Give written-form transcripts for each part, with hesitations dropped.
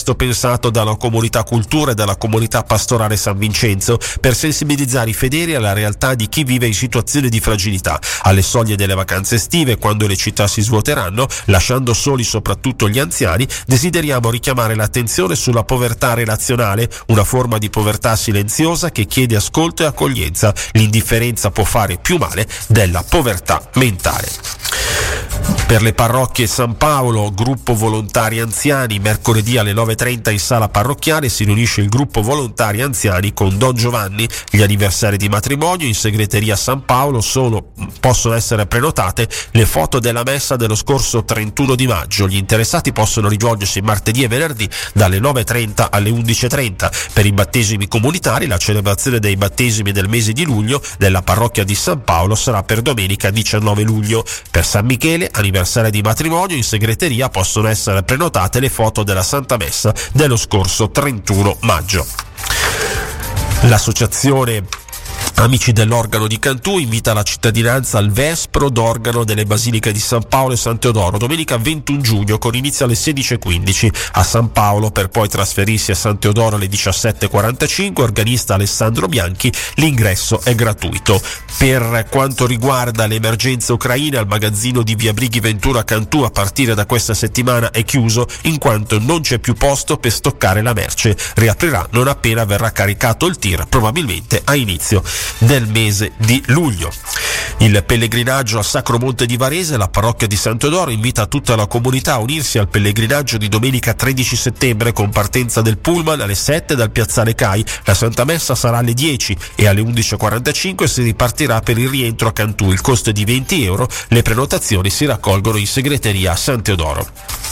testo pensato dalla comunità cultura e dalla comunità pastorale San Vincenzo per sensibilizzare i fedeli alla realtà di chi vive in situazioni di fragilità. Alle soglie delle vacanze estive, quando le città si svuoteranno, lasciando soli soprattutto gli anziani, desideriamo richiamare l'attenzione sulla povertà relazionale, una forma di povertà silenziosa che chiede ascolto e accoglienza. L'indifferenza può fare più male della povertà mentale. Per le parrocchie San Paolo, gruppo volontari anziani, mercoledì alle 9:30 in sala parrocchiale si riunisce il gruppo volontari anziani con Don Giovanni. Gli anniversari di matrimonio in segreteria San Paolo possono essere prenotate le foto della messa dello scorso 31 di maggio. Gli interessati possono rivolgersi martedì e venerdì dalle 9:30 alle 11:30. Per i battesimi comunitari, la celebrazione dei battesimi del mese di luglio della parrocchia di San Paolo sarà per domenica 19 luglio. Per San Michele, anniversario di matrimonio, in segreteria possono essere prenotate le foto della Santa Messa dello scorso 31 maggio. L'associazione Amici dell'Organo di Cantù invita la cittadinanza al Vespro d'Organo delle Basiliche di San Paolo e San Teodoro, domenica 21 giugno con inizio alle 16:15 a San Paolo, per poi trasferirsi a San Teodoro alle 17:45. Organista Alessandro Bianchi. L'ingresso è gratuito. Per quanto riguarda l'emergenza ucraina, il magazzino di Via Brighi Ventura a Cantù a partire da questa settimana è chiuso in quanto non c'è più posto per stoccare la merce. Riaprirà non appena verrà caricato il tir, probabilmente a inizio del mese di luglio. Il pellegrinaggio a Sacro Monte di Varese, la parrocchia di San Teodoro invita tutta la comunità a unirsi al pellegrinaggio di domenica 13 settembre con partenza del pullman alle 7 dal piazzale Cai. La Santa Messa sarà alle 10 e alle 11:45 si ripartirà per il rientro a Cantù. Il costo è di €20. Le prenotazioni si raccolgono in segreteria a San Teodoro.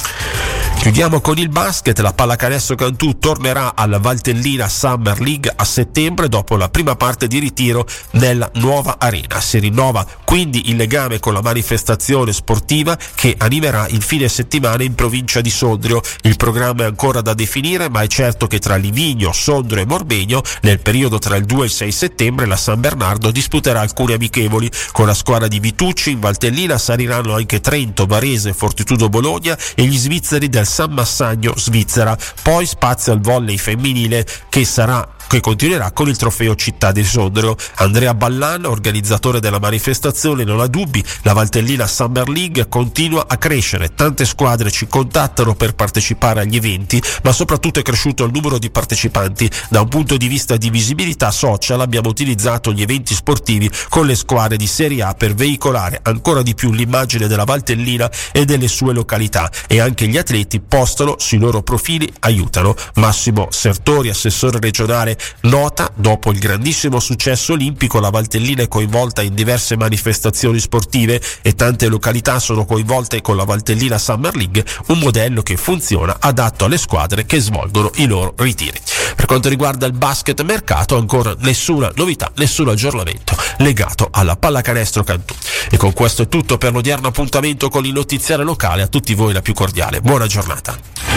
Chiudiamo con il basket. La Pallacanestro Cantù tornerà alla Valtellina Summer League a settembre dopo la prima parte di ritiro nella nuova arena. Si rinnova quindi il legame con la manifestazione sportiva che animerà il fine settimana in provincia di Sondrio. Il programma è ancora da definire, ma è certo che tra Livigno, Sondrio e Morbegno nel periodo tra il 2 e il 6 settembre la San Bernardo disputerà alcuni amichevoli. Con la squadra di Vitucci in Valtellina saliranno anche Trento, Varese, Fortitudo Bologna e gli svizzeri del San Massagno Svizzera. Poi spazio al volley femminile che continuerà con il trofeo Città di Sondrio. Andrea Ballan, organizzatore della manifestazione, non ha dubbi, la Valtellina Summer League continua a crescere, tante squadre ci contattano per partecipare agli eventi, ma soprattutto è cresciuto il numero di partecipanti. Da un punto di vista di visibilità social abbiamo utilizzato gli eventi sportivi con le squadre di Serie A per veicolare ancora di più l'immagine della Valtellina e delle sue località, e anche gli atleti postano sui loro profili, aiutano. Massimo Sertori, assessore regionale, nota: dopo il grandissimo successo olimpico la Valtellina è coinvolta in diverse manifestazioni sportive e tante località sono coinvolte con la Valtellina Summer League, un modello che funziona, adatto alle squadre che svolgono i loro ritiri. Per quanto riguarda il basket mercato, ancora nessuna novità, nessun aggiornamento legato alla Pallacanestro Cantù. E con questo è tutto per l'odierno appuntamento con il notiziario locale. A tutti voi la più cordiale buona giornata.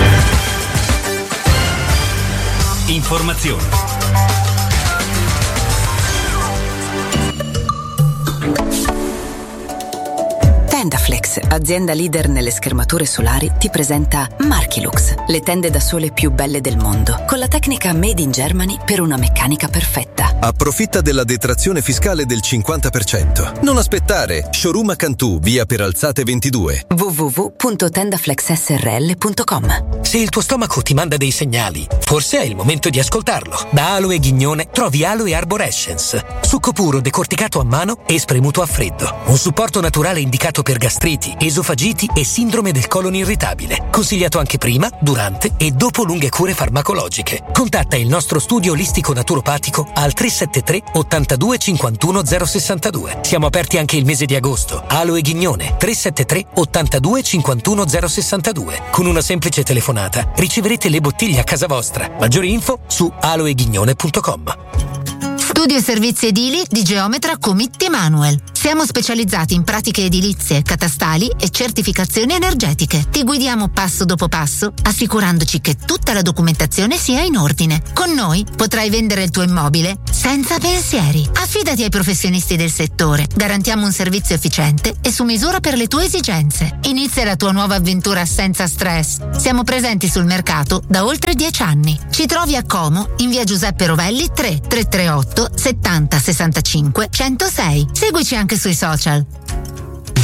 Informazioni. Tendaflex, azienda leader nelle schermature solari, ti presenta Markilux, le tende da sole più belle del mondo, con la tecnica made in Germany per una meccanica perfetta. Approfitta della detrazione fiscale del 50%. Non aspettare! Showroom a Cantù, via Peralzate 22. www.tendaflexsrl.com. Se il tuo stomaco ti manda dei segnali, forse è il momento di ascoltarlo. Da Aloe Ghignone trovi Aloe Arborescence, succo puro decorticato a mano e spremuto a freddo. Un supporto naturale indicato per gastriti, esofagiti e sindrome del colon irritabile. Consigliato anche prima, durante e dopo lunghe cure farmacologiche. Contatta il nostro studio olistico naturopatico al 373 82 51 062. Siamo aperti anche il mese di agosto. Aloe Ghignone 373 82 51 062. Con una semplice telefonata riceverete le bottiglie a casa vostra. Maggiori info su aloeghignone.com. Studio e servizi edili di Geometra Comitti Emanuel. Siamo specializzati in pratiche edilizie, catastali e certificazioni energetiche. Ti guidiamo passo dopo passo, assicurandoci che tutta la documentazione sia in ordine. Con noi potrai vendere il tuo immobile senza pensieri. Affidati ai professionisti del settore. Garantiamo un servizio efficiente e su misura per le tue esigenze. Inizia la tua nuova avventura senza stress. Siamo presenti sul mercato da oltre 10 anni. Ci trovi a Como, in via Giuseppe Rovelli 338 70 65 106. Seguici anche sui social.